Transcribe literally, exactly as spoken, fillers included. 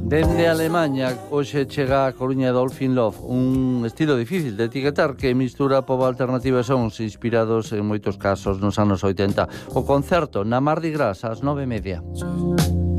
Dende Alemaña, hoxe chega a Coruña Dolphin Love, un estilo difícil de etiquetar que mistura pop alternativa e sons inspirados en moitos casos nos anos oitenta. O concerto na Mardi Gras ás nove e media.